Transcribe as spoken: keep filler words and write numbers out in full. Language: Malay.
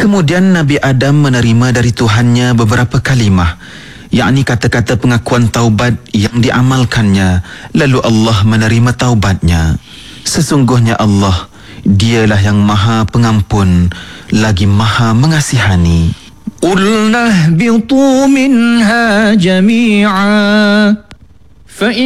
Kemudian Nabi Adam menerima dari Tuhannya beberapa kalimah, yakni kata-kata pengakuan taubat yang diamalkannya. Lalu Allah menerima taubatnya. Sesungguhnya Allah, Dialah yang Maha Pengampun lagi Maha Mengasihani. Qulna ihbitu minha jami'a fa